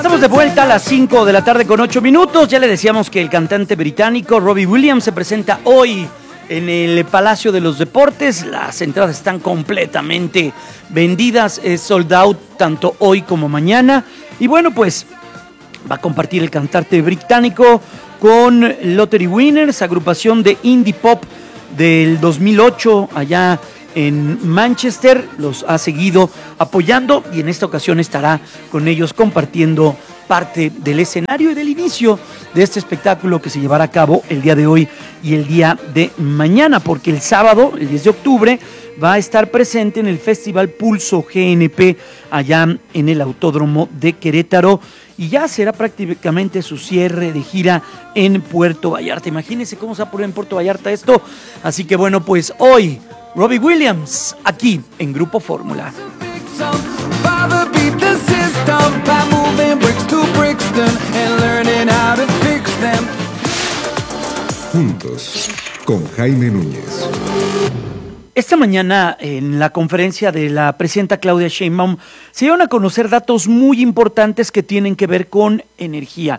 Estamos de vuelta a las 5 de la tarde con 8 minutos. Ya le decíamos que el cantante británico Robbie Williams se presenta hoy en el Palacio de los Deportes. Las entradas están completamente vendidas, es sold out tanto hoy como mañana. Y bueno, pues va a compartir el cantante británico con Lottery Winners, agrupación de indie pop del 2008 allá en Manchester. Los ha seguido apoyando y en esta ocasión estará con ellos compartiendo parte del escenario y del inicio de este espectáculo que se llevará a cabo el día de hoy y el día de mañana, porque el sábado, el 10 de octubre, va a estar presente en el Festival Pulso GNP allá en el Autódromo de Querétaro y ya será prácticamente su cierre de gira en Puerto Vallarta. Imagínense cómo se va a poner en Puerto Vallarta esto. Así que bueno, pues hoy Robbie Williams aquí en Grupo Fórmula. Juntos con Jaime Núñez. Esta mañana en la conferencia de la presidenta Claudia Sheinbaum se dieron a conocer datos muy importantes que tienen que ver con energía.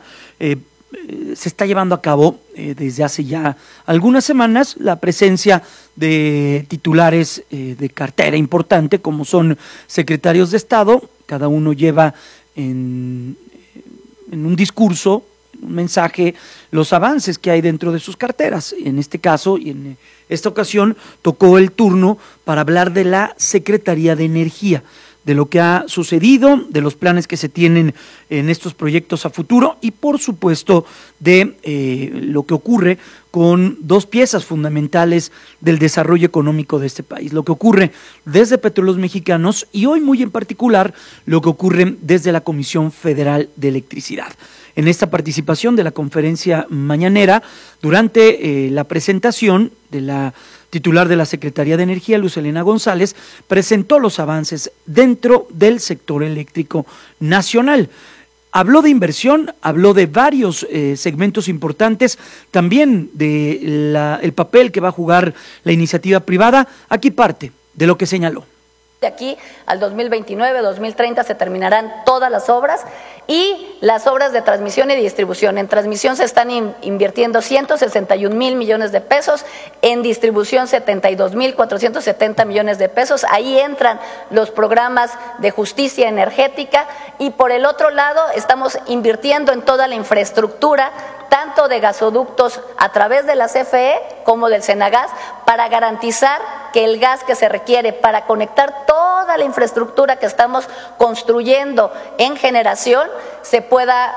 Se está llevando a cabo desde hace ya algunas semanas la presencia de titulares de cartera importante como son secretarios de Estado. Cada uno lleva en un discurso, un mensaje, los avances que hay dentro de sus carteras. En este caso y en esta ocasión tocó el turno para hablar de la Secretaría de Energía, de lo que ha sucedido, de los planes que se tienen en estos proyectos a futuro y por supuesto de lo que ocurre con dos piezas fundamentales del desarrollo económico de este país, lo que ocurre desde Petróleos Mexicanos y hoy muy en particular lo que ocurre desde la Comisión Federal de Electricidad. En esta participación de la conferencia mañanera, durante la presentación de la titular de la Secretaría de Energía, Luz Helena González, presentó los avances dentro del sector eléctrico nacional. Habló de inversión, habló de varios segmentos importantes, también de el papel que va a jugar la iniciativa privada. Aquí parte de lo que señaló. De aquí al 2029, 2030 se terminarán todas las obras y las obras de transmisión y distribución. En transmisión se están invirtiendo 161 mil millones de pesos, en distribución 72 mil 470 millones de pesos. Ahí entran los programas de justicia energética y por el otro lado estamos invirtiendo en toda la infraestructura, tanto de gasoductos a través de la CFE como del Senagas, para garantizar que el gas que se requiere para conectar toda la infraestructura que estamos construyendo en generación se pueda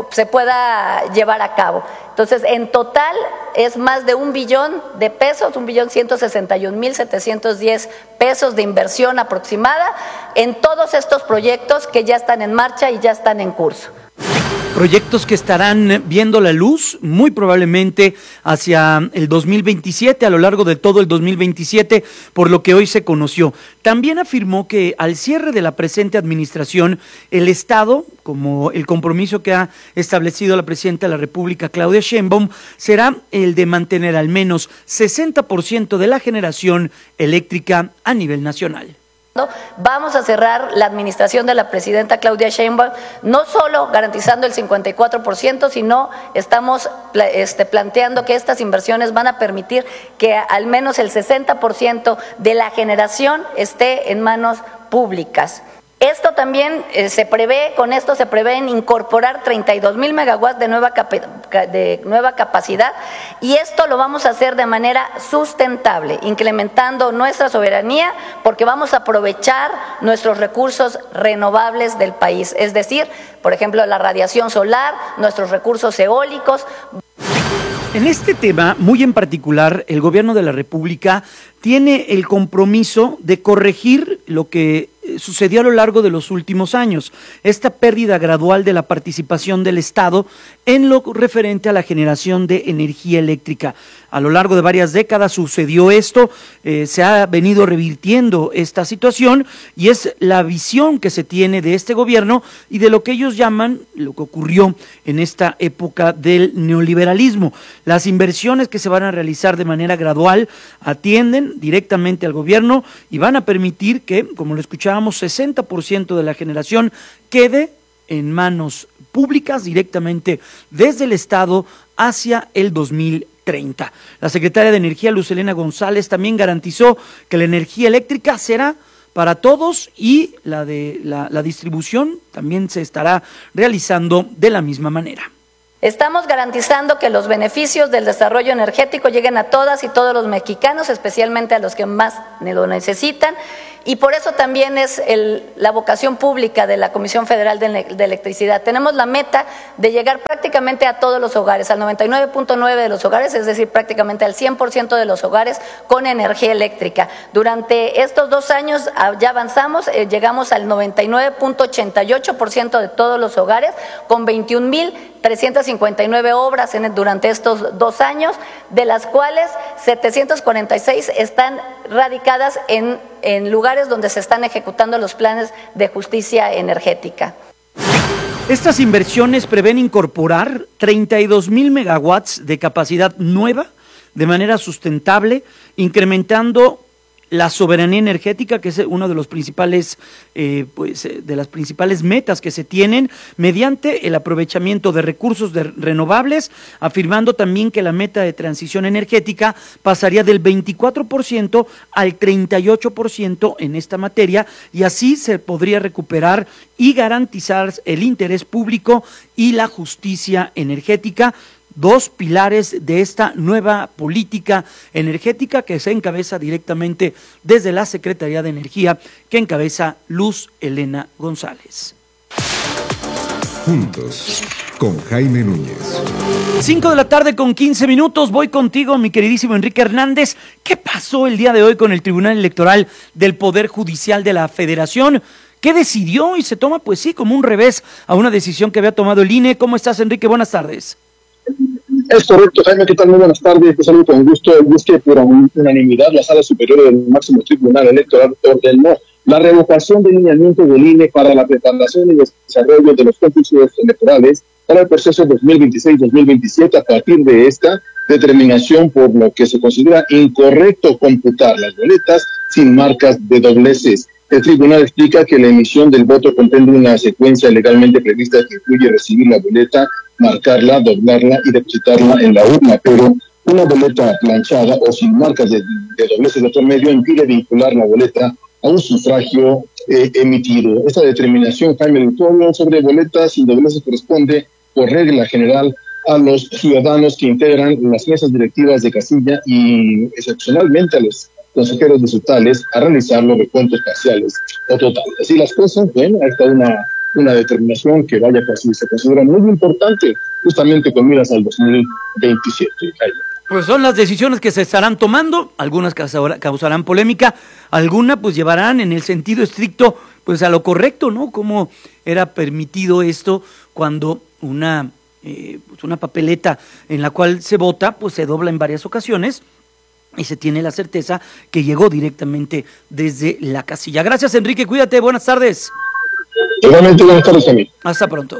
llevar a cabo. Entonces, en total es más de 1 billón de pesos, 1.161.710 pesos de inversión aproximada en todos estos proyectos que ya están en marcha y ya están en curso. Proyectos que estarán viendo la luz muy probablemente hacia el 2027, a lo largo de todo el 2027, por lo que hoy se conoció. También afirmó que al cierre de la presente administración, el Estado, como el compromiso que ha establecido la presidenta de la República, Claudia Sheinbaum, será el de mantener al menos 60% de la generación eléctrica a nivel nacional. Vamos a cerrar la administración de la presidenta Claudia Sheinbaum, no solo garantizando el 54%, sino estamos planteando que estas inversiones van a permitir que al menos el 60% de la generación esté en manos públicas. Esto también se prevé en incorporar 32 mil megawatts de nueva capacidad y esto lo vamos a hacer de manera sustentable, incrementando nuestra soberanía porque vamos a aprovechar nuestros recursos renovables del país, es decir, por ejemplo, la radiación solar, nuestros recursos eólicos. En este tema, muy en particular, el gobierno de la República tiene el compromiso de corregir lo que sucedió a lo largo de los últimos años, esta pérdida gradual de la participación del Estado en lo referente a la generación de energía eléctrica. A lo largo de varias décadas sucedió esto, se ha venido revirtiendo esta situación y es la visión que se tiene de este gobierno y de lo que ellos llaman lo que ocurrió en esta época del neoliberalismo. Las inversiones que se van a realizar de manera gradual atienden directamente al gobierno y van a permitir que, como lo escuchábamos, 60% de la generación quede en manos públicas directamente desde el Estado hacia el 2030. La secretaria de Energía, Luz Helena González, también garantizó que la energía eléctrica será para todos y la distribución también se estará realizando de la misma manera. Estamos garantizando que los beneficios del desarrollo energético lleguen a todas y todos los mexicanos, especialmente a los que más lo necesitan, y por eso también es la vocación pública de la Comisión Federal de Electricidad. Tenemos la meta de llegar prácticamente a todos los hogares, al 99.9% de los hogares, es decir, prácticamente al 100% de los hogares con energía eléctrica. Durante estos 2 años ya avanzamos, llegamos al 99.88% de todos los hogares, con 21,359 obras durante estos 2 años, de las cuales 746 están radicadas en lugares donde se están ejecutando los planes de justicia energética. Estas inversiones prevén incorporar 32,000 megawatts de capacidad nueva de manera sustentable, incrementando la soberanía energética, que es uno de los principales, de las principales metas que se tienen, mediante el aprovechamiento de recursos renovables, afirmando también que la meta de transición energética pasaría del 24% al 38% en esta materia, y así se podría recuperar y garantizar el interés público y la justicia energética, 2 pilares de esta nueva política energética que se encabeza directamente desde la Secretaría de Energía, que encabeza Luz Helena González. Juntos, con Jaime Núñez. 5:15 p.m, voy contigo, mi queridísimo Enrique Hernández. ¿Qué pasó el día de hoy con el Tribunal Electoral del Poder Judicial de la Federación? ¿Qué decidió? Y se toma, pues sí, como un revés a una decisión que había tomado el INE. ¿Cómo estás, Enrique? Buenas tardes. Es correcto, Jaime, ¿qué tal? Muy buenas tardes, te saludo con gusto. Y es que por unanimidad la Sala Superior del Máximo Tribunal Electoral ordenó la revocación del lineamiento del INE para la preparación y desarrollo de los cómputos electorales para el proceso 2026-2027 a partir de esta determinación, por lo que se considera incorrecto computar las boletas sin marcas de dobleces. El tribunal explica que la emisión del voto comprende una secuencia legalmente prevista que incluye recibir la boleta, marcarla, doblarla y depositarla en la urna, pero una boleta planchada o sin marcas de dobleces de otro medio impide vincular la boleta a un sufragio emitido. Esta determinación, Jaime, del pueblo sobre boletas sin dobleces corresponde por regla general a los ciudadanos que integran las mesas directivas de casilla y excepcionalmente a los consejeros distritales a realizar los recuentos parciales o totales. Así las cosas, bueno, ahí está una determinación que vaya casi se considera muy importante justamente con miras al 2027. Pues son las decisiones que se estarán tomando, algunas causarán polémica, algunas pues llevarán en el sentido estricto pues a lo correcto, ¿no? Cómo era permitido esto cuando una papeleta en la cual se vota pues se dobla en varias ocasiones y se tiene la certeza que llegó directamente desde la casilla. Gracias, Enrique, cuídate, buenas tardes. Igualmente, buenas tardes a mí. Hasta pronto.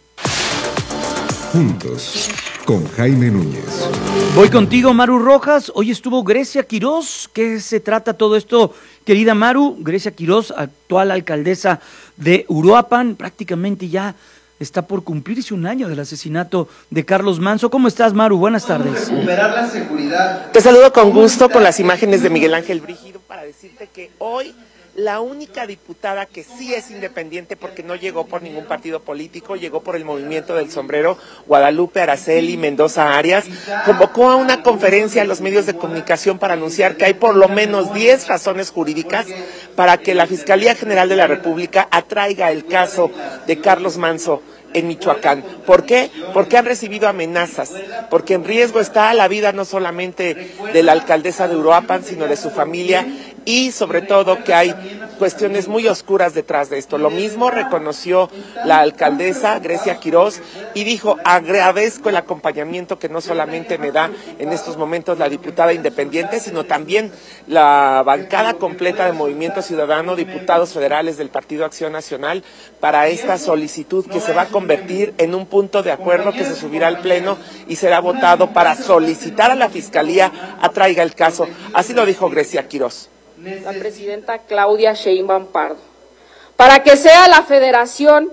Juntos, con Jaime Núñez. Voy contigo, Maru Rojas. Hoy estuvo Grecia Quirós. ¿Qué se trata todo esto, querida Maru? Grecia Quirós, actual alcaldesa de Uruapan, prácticamente ya está por cumplirse 1 año del asesinato de Carlos Manzo. ¿Cómo estás, Maru? Buenas tardes. Recuperar la seguridad. Te saludo con gusto con las imágenes de Miguel Ángel Brígido para decirte que hoy la única diputada que sí es independiente porque no llegó por ningún partido político, llegó por el Movimiento del Sombrero, Guadalupe Araceli Mendoza Arias, convocó a una conferencia a los medios de comunicación para anunciar que hay por lo menos 10 razones jurídicas para que la Fiscalía General de la República atraiga el caso de Carlos Manzo en Michoacán. ¿Por qué? Porque han recibido amenazas, porque en riesgo está la vida no solamente de la alcaldesa de Uruapan, sino de su familia, y sobre todo que hay cuestiones muy oscuras detrás de esto. Lo mismo reconoció la alcaldesa Grecia Quirós y dijo: agradezco el acompañamiento que no solamente me da en estos momentos la diputada independiente, sino también la bancada completa de Movimiento Ciudadano, diputados federales del Partido Acción Nacional, para esta solicitud que se va a convertir en un punto de acuerdo que se subirá al Pleno y será votado para solicitar a la Fiscalía atraiga el caso. Así lo dijo Grecia Quirós. La presidenta Claudia Sheinbaum Pardo, para que sea la Federación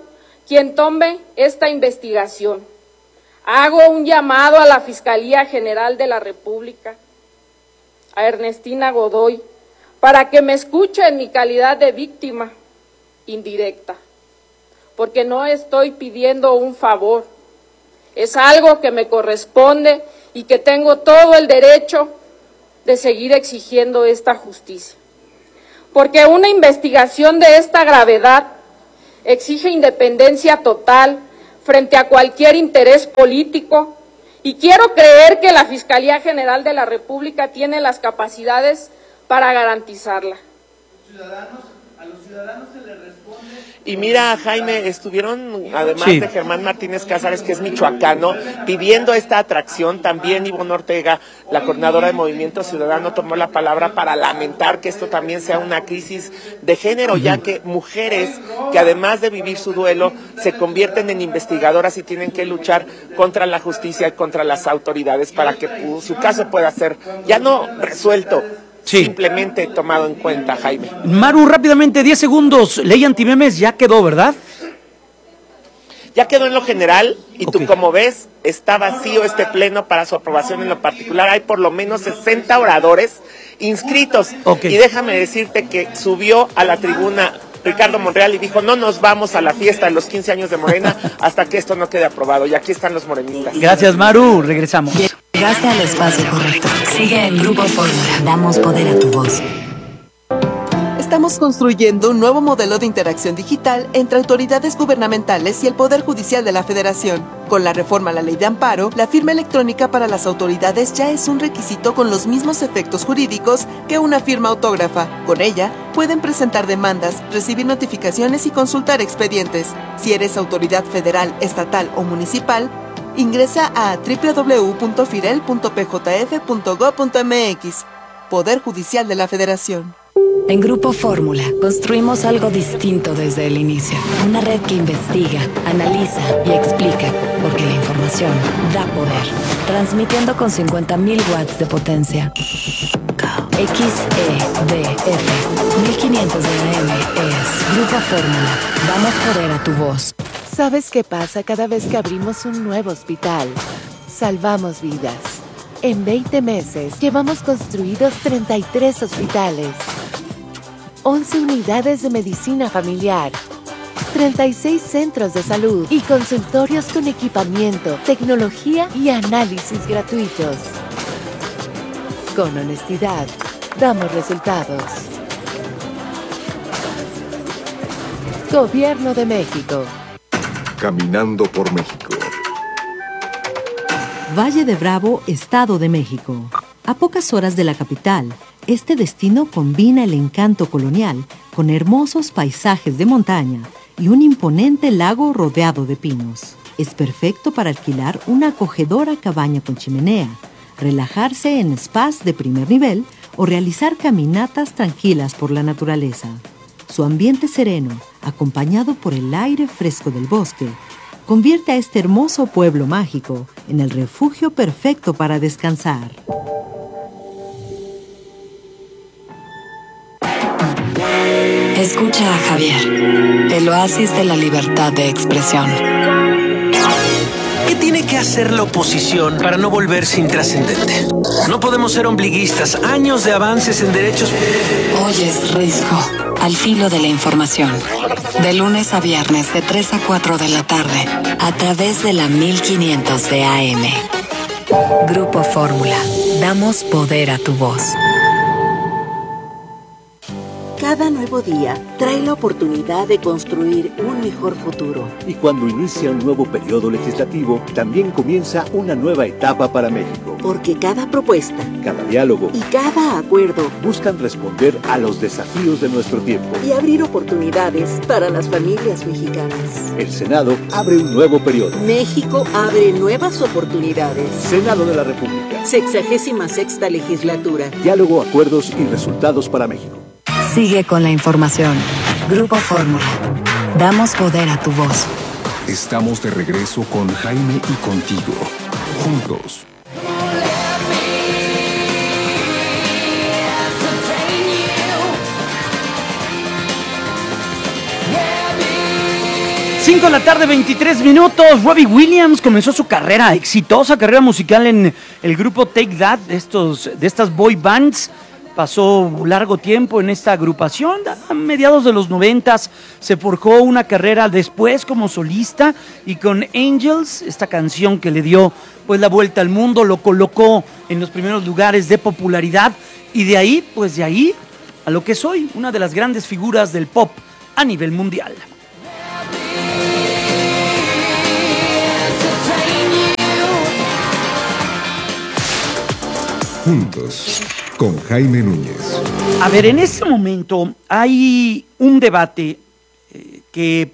quien tome esta investigación. Hago un llamado a la Fiscalía General de la República, a Ernestina Godoy, para que me escuche en mi calidad de víctima indirecta, porque no estoy pidiendo un favor, es algo que me corresponde y que tengo todo el derecho de seguir exigiendo esta justicia. Porque una investigación de esta gravedad exige independencia total frente a cualquier interés político, y quiero creer que la Fiscalía General de la República tiene las capacidades para garantizarla. A los ciudadanos se les responde. Y mira, Jaime, estuvieron, además de Germán Martínez Cázares, que es michoacano, pidiendo esta atracción. También Ivonne Ortega, la coordinadora de Movimiento Ciudadano, tomó la palabra para lamentar que esto también sea una crisis de género, ya que mujeres que además de vivir su duelo, se convierten en investigadoras y tienen que luchar contra la justicia y contra las autoridades para que su caso pueda ser ya no resuelto, simplemente tomado en cuenta, Jaime. Maru, rápidamente, 10 segundos. Ley antimemes ya quedó, ¿verdad? Ya quedó en lo general y tú, como ves, está vacío este pleno para su aprobación en lo particular. Hay por lo menos 60 oradores inscritos. Y déjame decirte que subió a la tribuna Ricardo Monreal y dijo: no nos vamos a la fiesta de los 15 años de Morena hasta que esto no quede aprobado. Y aquí están los morenistas. Gracias, Maru. Regresamos. Llegaste al espacio correcto. Sigue en Grupo Fórmula. Damos poder a tu voz. Estamos construyendo un nuevo modelo de interacción digital entre autoridades gubernamentales y el Poder Judicial de la Federación. Con la reforma a la Ley de Amparo, la firma electrónica para las autoridades ya es un requisito con los mismos efectos jurídicos que una firma autógrafa. Con ella, pueden presentar demandas, recibir notificaciones y consultar expedientes. Si eres autoridad federal, estatal o municipal, ingresa a www.firel.pjf.gov.mx. Poder Judicial de la Federación. En Grupo Fórmula construimos algo distinto desde el inicio. Una red que investiga, analiza y explica, porque la información da poder. Transmitiendo con 50.000 watts de potencia. XEDF 1500 de AM es Grupo Fórmula. Damos poder a tu voz. ¿Sabes qué pasa cada vez que abrimos un nuevo hospital? Salvamos vidas. En 20 meses llevamos construidos 33 hospitales, 11 unidades de medicina familiar, 36 centros de salud y consultorios con equipamiento, tecnología y análisis gratuitos. Con honestidad, damos resultados. Gobierno de México. Caminando por México. Valle de Bravo, Estado de México. A pocas horas de la capital, este destino combina el encanto colonial con hermosos paisajes de montaña y un imponente lago rodeado de pinos. Es perfecto para alquilar una acogedora cabaña con chimenea, relajarse en spas de primer nivel o realizar caminatas tranquilas por la naturaleza. Su ambiente sereno, acompañado por el aire fresco del bosque, convierte a este hermoso pueblo mágico en el refugio perfecto para descansar. Escucha a Javier, el oasis de la libertad de expresión. ¿Qué tiene que hacer la oposición para no volverse intrascendente? No podemos ser ombliguistas. Años de avances en derechos. Oyes Risco, al filo de la información. De lunes a viernes de 3 a 4 de la tarde, a través de la 1500 de AM. Grupo Fórmula. Damos poder a tu voz. Cada nuevo día trae la oportunidad de construir un mejor futuro. Y cuando inicia un nuevo periodo legislativo, también comienza una nueva etapa para México. Porque cada propuesta, cada diálogo y cada acuerdo buscan responder a los desafíos de nuestro tiempo y abrir oportunidades para las familias mexicanas. El Senado abre un nuevo periodo. México abre nuevas oportunidades. Senado de la República. 66ª legislatura. Diálogo, acuerdos y resultados para México. Sigue con la información. Grupo Fórmula. Damos poder a tu voz. Estamos de regreso con Jaime y contigo. Juntos. 5 de la tarde, 23 minutos. Robbie Williams comenzó su exitosa carrera musical en el grupo Take That, de estas boy bands. Pasó largo tiempo en esta agrupación. A mediados de los 90s se forjó una carrera después como solista, y con Angels, esta canción que le dio pues la vuelta al mundo, lo colocó en los primeros lugares de popularidad, y de ahí a lo que soy, una de las grandes figuras del pop a nivel mundial. Juntos, con Jaime Núñez. A ver, en este momento hay un debate que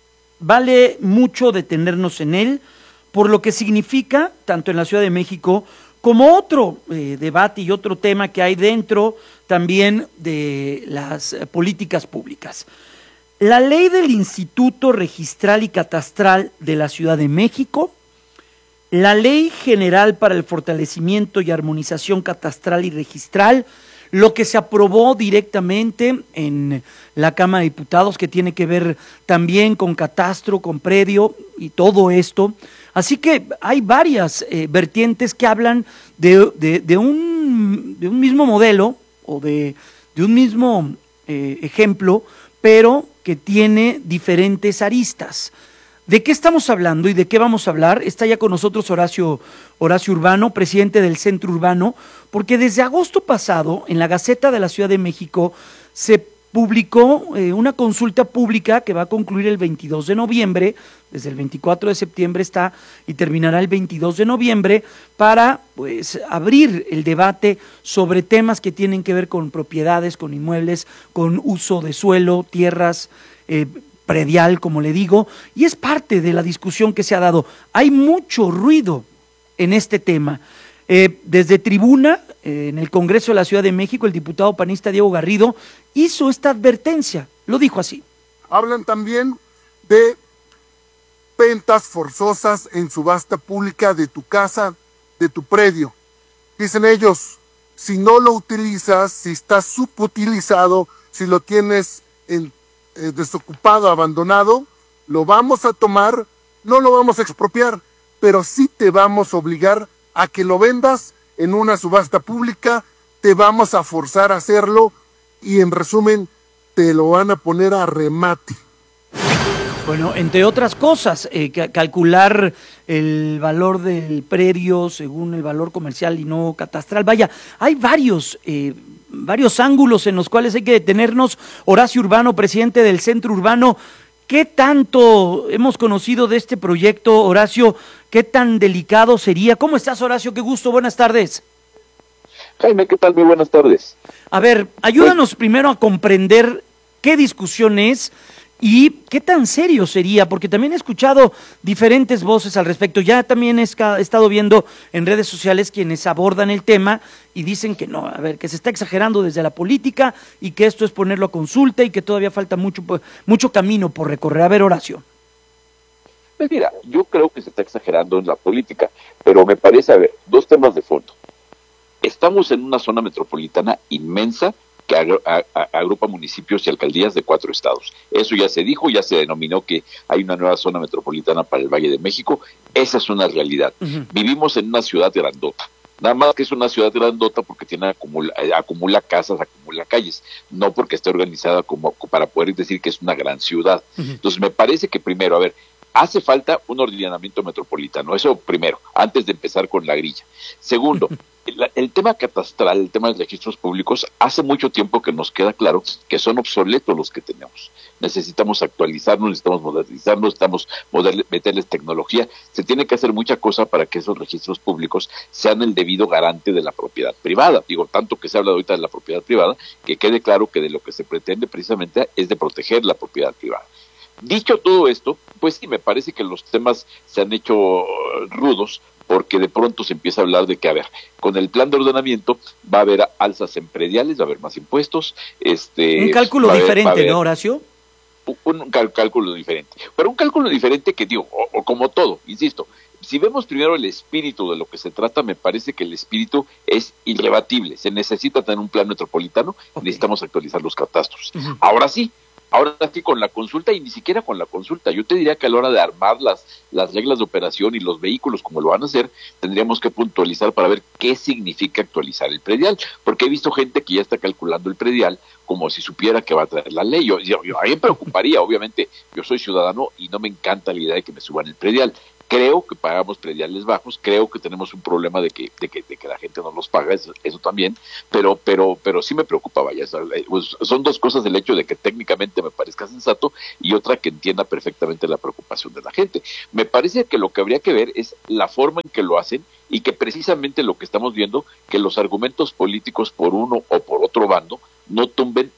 vale mucho detenernos en él, por lo que significa, tanto en la Ciudad de México, como otro debate y otro tema que hay dentro también de las políticas públicas. La ley del Instituto Registral y Catastral de la Ciudad de México, la Ley General para el Fortalecimiento y Armonización Catastral y Registral, lo que se aprobó directamente en la Cámara de Diputados, que tiene que ver también con catastro, con predio y todo esto. Así que hay varias vertientes que hablan de un mismo modelo o de un mismo ejemplo, pero que tiene diferentes aristas. ¿De qué estamos hablando y de qué vamos a hablar? Está ya con nosotros Horacio Urbano, presidente del Centro Urbano, porque desde agosto pasado en la Gaceta de la Ciudad de México se publicó una consulta pública que va a concluir el 22 de noviembre, desde el 24 de septiembre está y terminará el 22 de noviembre, para pues abrir el debate sobre temas que tienen que ver con propiedades, con inmuebles, con uso de suelo, tierras, predial, como le digo, y es parte de la discusión que se ha dado. Hay mucho ruido en este tema. Desde tribuna, en el Congreso de la Ciudad de México, el diputado panista Diego Garrido hizo esta advertencia, lo dijo así. Hablan también de ventas forzosas en subasta pública de tu casa, de tu predio. Dicen ellos, si no lo utilizas, si está subutilizado, si lo tienes desocupado, abandonado, lo vamos a tomar, no lo vamos a expropiar, pero sí te vamos a obligar a que lo vendas en una subasta pública, te vamos a forzar a hacerlo y en resumen te lo van a poner a remate. Bueno, entre otras cosas, calcular el valor del predio según el valor comercial y no catastral. Vaya, hay varios ángulos en los cuales hay que detenernos. Horacio Urbano, presidente del Centro Urbano, ¿qué tanto hemos conocido de este proyecto, Horacio? ¿Qué tan delicado sería? ¿Cómo estás, Horacio? Qué gusto, buenas tardes. Jaime, ¿qué tal? Muy buenas tardes. A ver, ayúdanos primero a comprender qué discusión es y qué tan serio sería, porque también he escuchado diferentes voces al respecto. Ya también he estado viendo en redes sociales quienes abordan el tema y dicen que no, a ver, que se está exagerando desde la política y que esto es ponerlo a consulta y que todavía falta mucho camino por recorrer. A ver, Horacio. Pues mira, yo creo que se está exagerando en la política, pero me parece, a ver, dos temas de fondo. Estamos en una zona metropolitana inmensa que agrupa municipios y alcaldías de 4 estados. Eso ya se dijo, ya se denominó que hay una nueva zona metropolitana para el Valle de México. Esa es una realidad. Vivimos en una ciudad grandota. Nada más que es una ciudad grandota porque acumula casas, acumula calles, no porque esté organizada como para poder decir que es una gran ciudad. Entonces me parece que primero, a ver, hace falta un ordenamiento metropolitano, eso primero, antes de empezar con la grilla. Segundo, el tema catastral, el tema de registros públicos, hace mucho tiempo que nos queda claro que son obsoletos los que tenemos. Necesitamos actualizarnos, necesitamos modernizarnos, necesitamos meterles tecnología. Se tiene que hacer mucha cosa para que esos registros públicos sean el debido garante de la propiedad privada. Digo, tanto que se habla ahorita de la propiedad privada, que quede claro que de lo que se pretende precisamente es de proteger la propiedad privada. Dicho todo esto, pues sí, me parece que los temas se han hecho rudos, porque de pronto se empieza a hablar de que, a ver, con el plan de ordenamiento va a haber alzas en prediales, va a haber más impuestos. Un cálculo diferente, ¿no, Horacio? Un cálculo diferente. Pero un cálculo diferente que digo, o como todo, insisto, si vemos primero el espíritu de lo que se trata, me parece que el espíritu es irrebatible. Se necesita tener un plan metropolitano, necesitamos actualizar los catastros. Ahora sí, Ahora sí con la consulta, y ni siquiera con la consulta, yo te diría que a la hora de armar las reglas de operación y los vehículos como lo van a hacer, tendríamos que puntualizar para ver qué significa actualizar el predial, porque he visto gente que ya está calculando el predial como si supiera que va a traer la ley. A mí me preocuparía, obviamente, yo soy ciudadano y no me encanta la idea de que me suban el predial. Creo que pagamos prediales bajos, creo que tenemos un problema de que la gente no los paga, eso también, pero sí me preocupa, vaya, pues son dos cosas, el hecho de que técnicamente me parezca sensato y otra que entienda perfectamente la preocupación de la gente. Me parece que lo que habría que ver es la forma en que lo hacen y que precisamente lo que estamos viendo, que los argumentos políticos por uno o por otro bando no tumben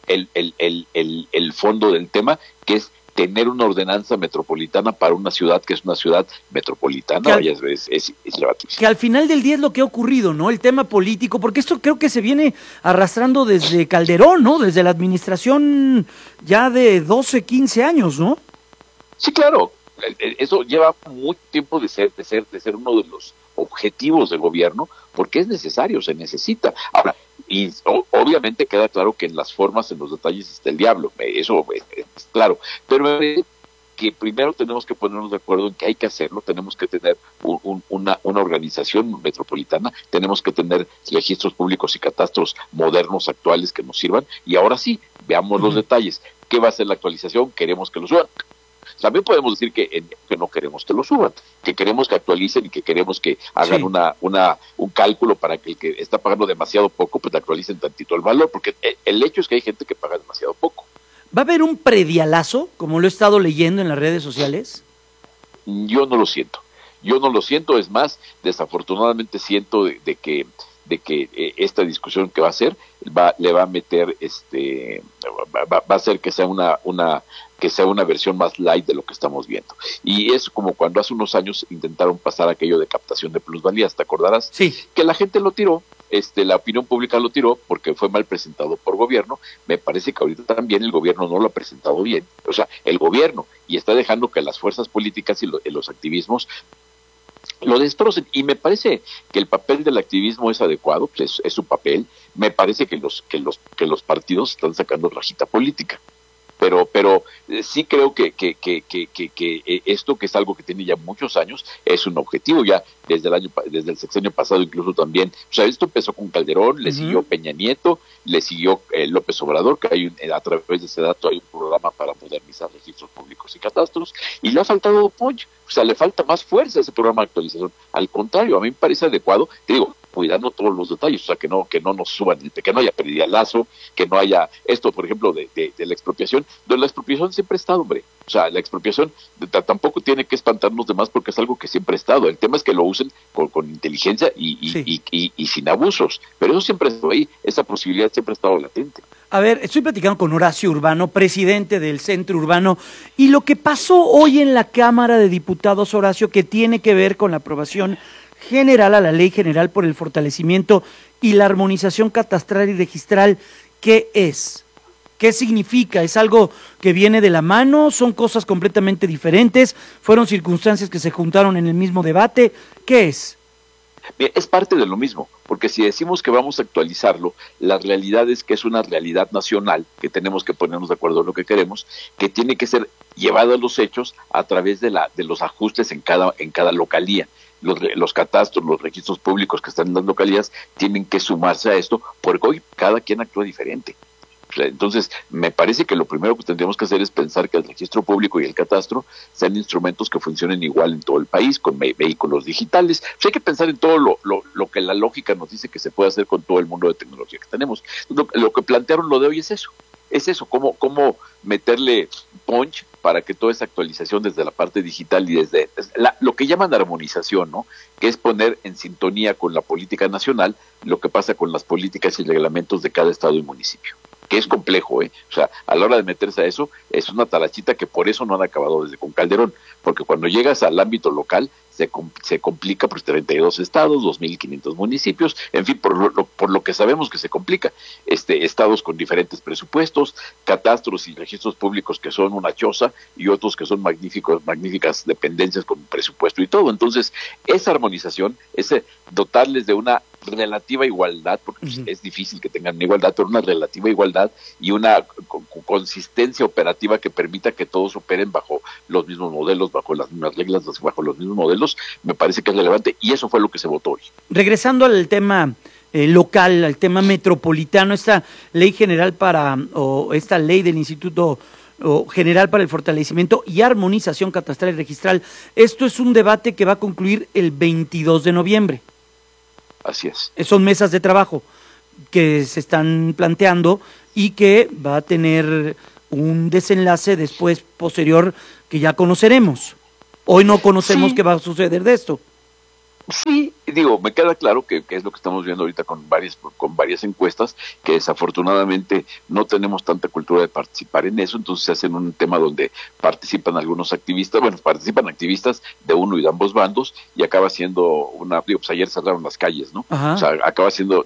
el fondo del tema, que es tener una ordenanza metropolitana para una ciudad que es una ciudad metropolitana, es debatible. Que al final del día es lo que ha ocurrido, ¿no? El tema político, porque esto creo que se viene arrastrando desde Calderón, ¿no? Desde la administración ya de 12, 15 años, ¿no? Sí, claro. Eso lleva mucho tiempo de ser uno de los objetivos del gobierno, porque es necesario, se necesita. Ahora, y obviamente queda claro que en las formas, en los detalles está el diablo, eso es claro, pero me parece que primero tenemos que ponernos de acuerdo en que hay que hacerlo, tenemos que tener una organización metropolitana, tenemos que tener registros públicos y catastros modernos, actuales, que nos sirvan, y ahora sí, veamos los detalles. ¿Qué va a ser la actualización? Queremos que lo suban. También podemos decir que no queremos que lo suban, que queremos que actualicen y que queremos que hagan un cálculo para que el que está pagando demasiado poco, pues le actualicen tantito el valor, porque el hecho es que hay gente que paga demasiado poco. ¿Va a haber un predialazo, como lo he estado leyendo en las redes sociales? Yo no lo siento, es más, desafortunadamente siento de que esta discusión que va a hacer le va a meter va a hacer que sea una versión más light de lo que estamos viendo. Y es como cuando hace unos años intentaron pasar aquello de captación de plusvalías, ¿te acordarás? Sí. Que la gente lo tiró, la opinión pública lo tiró porque fue mal presentado por gobierno. Me parece que ahorita también el gobierno no lo ha presentado bien. O sea, el gobierno, y está dejando que las fuerzas políticas y los activismos lo destrocen, y me parece que el papel del activismo es adecuado, pues es su papel. Me parece que los partidos están sacando rajita política, pero sí creo que esto, que es algo que tiene ya muchos años, es un objetivo ya desde el sexenio pasado, incluso también. O sea, esto empezó con Calderón, le siguió Peña Nieto, le siguió López Obrador, que a través de ese dato hay un programa para modernizar registros públicos y catastros, y le ha faltado punch. O sea, le falta más fuerza a ese programa de actualización. Al contrario, a mí me parece adecuado, te digo, cuidando todos los detalles, o sea, que no nos suban, que no haya predialazo, que no haya esto, por ejemplo, de la expropiación. La expropiación siempre ha estado, hombre. O sea, la expropiación tampoco tiene que espantarnos de más, porque es algo que siempre ha estado. El tema es que lo usen con inteligencia y sin abusos. Pero eso siempre ha estado ahí, esa posibilidad siempre ha estado latente. A ver, estoy platicando con Horacio Urbano, presidente del Centro Urbano, y lo que pasó hoy en la Cámara de Diputados, Horacio, que tiene que ver con la aprobación general a la Ley General por el Fortalecimiento y la Armonización Catastral y Registral, ¿qué es? ¿Qué significa? ¿Es algo que viene de la mano? ¿Son cosas completamente diferentes? ¿Fueron circunstancias que se juntaron en el mismo debate? ¿Qué es? Bien, es parte de lo mismo, porque si decimos que vamos a actualizarlo, la realidad es que es una realidad nacional, que tenemos que ponernos de acuerdo en lo que queremos, que tiene que ser llevado a los hechos a través de los ajustes en cada localía. Los catastros, los registros públicos que están en las localidades tienen que sumarse a esto, porque hoy cada quien actúa diferente. Entonces, me parece que lo primero que tendríamos que hacer es pensar que el registro público y el catastro sean instrumentos que funcionen igual en todo el país, con vehículos digitales. Pues hay que pensar en todo lo que la lógica nos dice que se puede hacer con todo el mundo de tecnología que tenemos. Lo que plantearon lo de hoy es eso, cómo meterle punch para que toda esa actualización desde la parte digital y desde lo que llaman armonización, ¿no? Que es poner en sintonía con la política nacional lo que pasa con las políticas y reglamentos de cada estado y municipio, que es complejo, O sea, a la hora de meterse a eso, es una talachita que por eso no han acabado desde con Calderón, porque cuando llegas al ámbito local, se complica por 32 estados, 2.500 municipios, en fin, por lo que sabemos que se complica, estados con diferentes presupuestos, catastros y registros públicos que son una choza y otros que son magníficas dependencias con presupuesto y todo. Entonces, esa armonización, ese dotarles de una relativa igualdad, porque es difícil que tengan igualdad, pero una relativa igualdad y una consistencia operativa que permita que todos operen bajo los mismos modelos, bajo las mismas reglas, bajo los mismos modelos, me parece que es relevante, y eso fue lo que se votó hoy. Regresando al tema local, al tema metropolitano, esta ley general esta ley del Instituto General para el Fortalecimiento y Armonización Catastral y Registral, esto es un debate que va a concluir el 22 de noviembre. Así es. Son mesas de trabajo que se están planteando y que va a tener un desenlace después, posterior, que ya conoceremos. Hoy no conocemos qué va a suceder de esto. Sí, digo, me queda claro que es lo que estamos viendo ahorita con varias encuestas, que desafortunadamente no tenemos tanta cultura de participar en eso, entonces se hacen un tema donde participan algunos activistas, participan activistas de uno y de ambos bandos, y acaba siendo pues ayer cerraron las calles, ¿no? Ajá. O sea, acaba siendo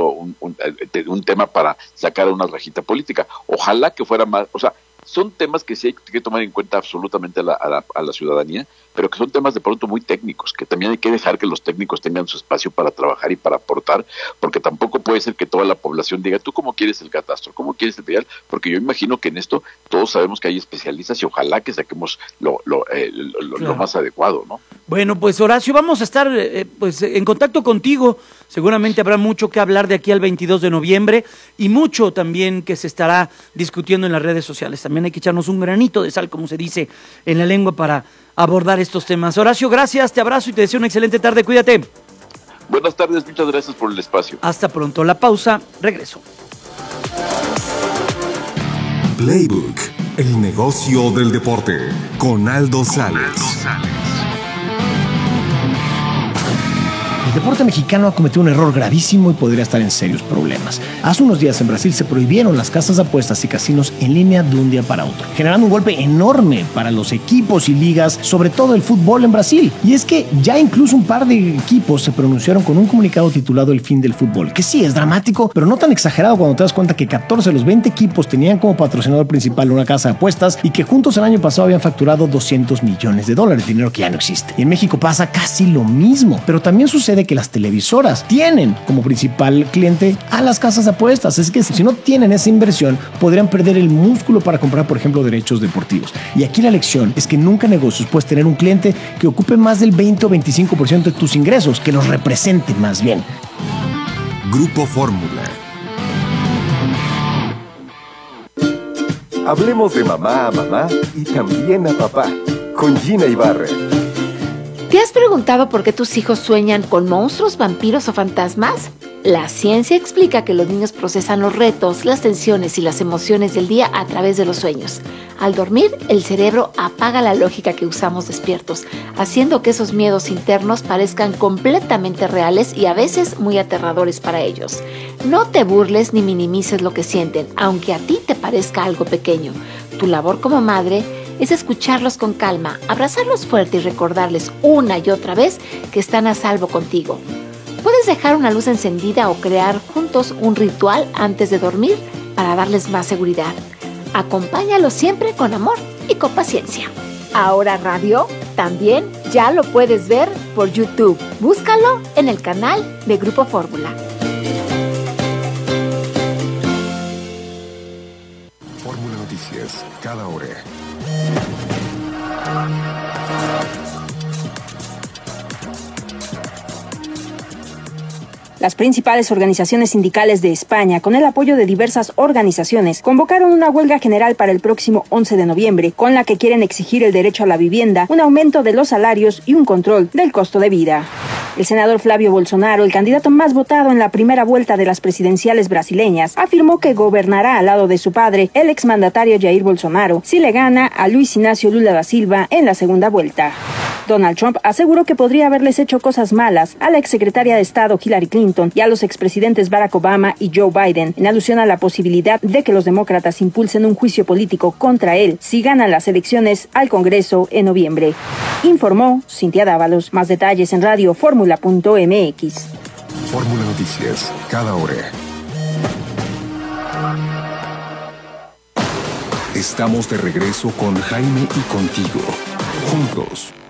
un tema para sacar una rajita política. Ojalá que fuera más, o sea, son temas que sí hay que tomar en cuenta absolutamente a la ciudadanía, pero que son temas de pronto muy técnicos, que también hay que dejar que los técnicos tengan su espacio para trabajar y para aportar, porque tampoco puede ser que toda la población diga, ¿tú cómo quieres el catastro? ¿Cómo quieres el dial? Porque yo imagino que en esto todos sabemos que hay especialistas y ojalá que saquemos lo más adecuado, ¿no? Bueno, pues Horacio, vamos a estar en contacto contigo. Seguramente habrá mucho que hablar de aquí al 22 de noviembre y mucho también que se estará discutiendo en las redes sociales. También hay que echarnos un granito de sal, como se dice en la lengua, para abordar estos temas. Horacio, gracias, te abrazo y te deseo una excelente tarde. Cuídate. Buenas tardes, muchas gracias por el espacio. Hasta pronto. La pausa, regreso. Playbook, el negocio del deporte, con Aldo Sales. El deporte mexicano ha cometido un error gravísimo y podría estar en serios problemas. Hace unos días en Brasil se prohibieron las casas de apuestas y casinos en línea de un día para otro, generando un golpe enorme para los equipos y ligas, sobre todo el fútbol en Brasil. Y es que ya incluso un par de equipos se pronunciaron con un comunicado titulado El fin del fútbol, que sí es dramático, pero no tan exagerado cuando te das cuenta que 14 de los 20 equipos tenían como patrocinador principal una casa de apuestas y que juntos el año pasado habían facturado $200 millones, dinero que ya no existe. Y en México pasa casi lo mismo, pero también sucede que las televisoras tienen como principal cliente a las casas de apuestas. Es que si no tienen esa inversión, podrían perder el músculo para comprar, por ejemplo, derechos deportivos. Y aquí la lección es que nunca en negocios puedes tener un cliente que ocupe más del 20 o 25% de tus ingresos, que los represente más bien. Grupo Fórmula. Hablemos de mamá a mamá y también a papá, con Gina Ibarra. ¿Te has preguntado por qué tus hijos sueñan con monstruos, vampiros o fantasmas? La ciencia explica que los niños procesan los retos, las tensiones y las emociones del día a través de los sueños. Al dormir, el cerebro apaga la lógica que usamos despiertos, haciendo que esos miedos internos parezcan completamente reales y a veces muy aterradores para ellos. No te burles ni minimices lo que sienten, aunque a ti te parezca algo pequeño. Tu labor como madre es escucharlos con calma, abrazarlos fuerte y recordarles una y otra vez que están a salvo contigo. Puedes dejar una luz encendida o crear juntos un ritual antes de dormir para darles más seguridad. Acompáñalos siempre con amor y con paciencia. Ahora Radio también ya lo puedes ver por YouTube. Búscalo en el canal de Grupo Fórmula. Fórmula Noticias, cada hora. Las principales organizaciones sindicales de España, con el apoyo de diversas organizaciones, convocaron una huelga general para el próximo 11 de noviembre, con la que quieren exigir el derecho a la vivienda, un aumento de los salarios y un control del costo de vida. El senador Flavio Bolsonaro, el candidato más votado en la primera vuelta de las presidenciales brasileñas, afirmó que gobernará al lado de su padre, el exmandatario Jair Bolsonaro, si le gana a Luis Inácio Lula da Silva en la segunda vuelta. Donald Trump aseguró que podría haberles hecho cosas malas a la exsecretaria de Estado Hillary Clinton y a los expresidentes Barack Obama y Joe Biden, en alusión a la posibilidad de que los demócratas impulsen un juicio político contra él si ganan las elecciones al Congreso en noviembre. Informó Cintia Dávalos. Más detalles en radioformula.mx. Fórmula Noticias, cada hora. Estamos de regreso con Jaime y contigo. Juntos.